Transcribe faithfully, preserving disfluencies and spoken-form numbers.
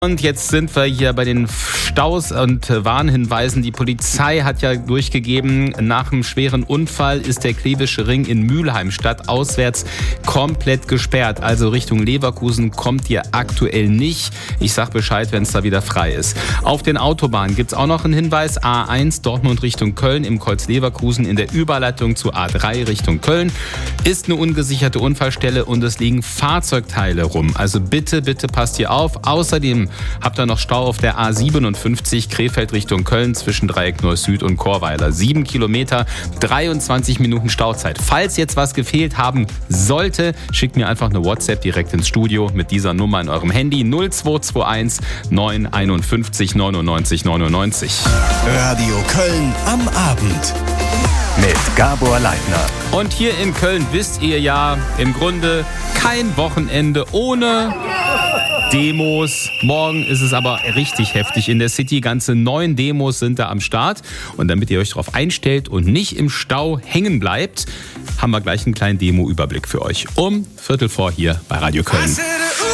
Und jetzt sind wir hier bei den Staus und Warnhinweisen. Die Polizei hat ja durchgegeben, nach einem schweren Unfall ist der Klevische Ring in Mülheim stadtauswärts komplett gesperrt. Also Richtung Leverkusen kommt ihr aktuell nicht. Ich sag Bescheid, wenn es da wieder frei ist. Auf den Autobahnen gibt es auch noch einen Hinweis. A eins Dortmund Richtung Köln im Kreuz Leverkusen in der Überleitung zu A drei Richtung Köln ist eine ungesicherte Unfallstelle und es liegen Fahrzeugteile rum. Also bitte, bitte passt hier auf. Außerdem habt ihr noch Stau auf der A siebenundfünfzig Krefeld Richtung Köln zwischen Dreieck Neuss Süd und Chorweiler. Sieben Kilometer, dreiundzwanzig Minuten Stauzeit. Falls jetzt was gefehlt haben sollte, schickt mir einfach eine WhatsApp direkt ins Studio mit dieser Nummer in eurem Handy null zwei zwei eins neun fünf eins neunundneunzig neunundneunzig. Radio Köln am Abend mit Gabor Leitner. Und hier in Köln wisst ihr ja im Grunde kein Wochenende ohne Demos. Morgen ist es aber richtig heftig in der City. Ganze neun Demos sind da am Start. Und damit ihr euch darauf einstellt und nicht im Stau hängen bleibt, haben wir gleich einen kleinen Demo-Überblick für euch. Um Viertel vor hier bei Radio Köln.